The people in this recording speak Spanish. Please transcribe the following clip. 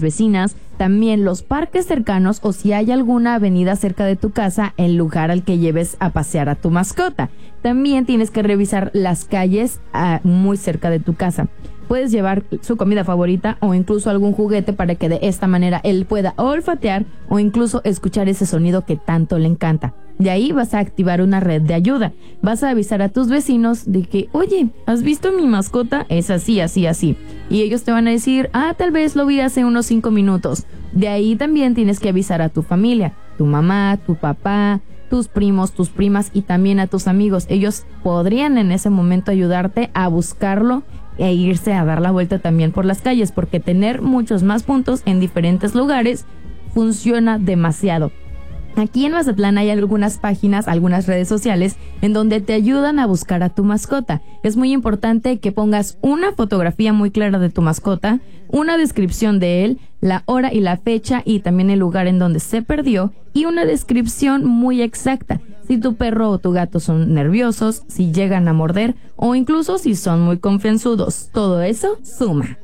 vecinas, también los parques cercanos o si hay alguna avenida cerca de tu casa, el lugar al que lleves a pasear a tu mascota. También tienes que revisar las calles muy cerca de tu casa. Puedes llevar su comida favorita o incluso algún juguete para que de esta manera él pueda olfatear o incluso escuchar ese sonido que tanto le encanta. De ahí vas a activar una red de ayuda. Vas a avisar a tus vecinos de que, oye, ¿has visto mi mascota? Es así, así, así. Y ellos te van a decir, tal vez lo vi hace unos 5 minutos. De ahí también tienes que avisar a tu familia, tu mamá, tu papá, tus primos, tus primas y también a tus amigos. Ellos podrían en ese momento ayudarte a buscarlo e irse a dar la vuelta también por las calles, porque tener muchos más puntos en diferentes lugares funciona demasiado. Aquí en Mazatlán hay algunas páginas, algunas redes sociales en donde te ayudan a buscar a tu mascota. Es muy importante que pongas una fotografía muy clara de tu mascota, una descripción de él, la hora y la fecha y también el lugar en donde se perdió y una descripción muy exacta. Si tu perro o tu gato son nerviosos, si llegan a morder o incluso si son muy confianzudos. Todo eso suma.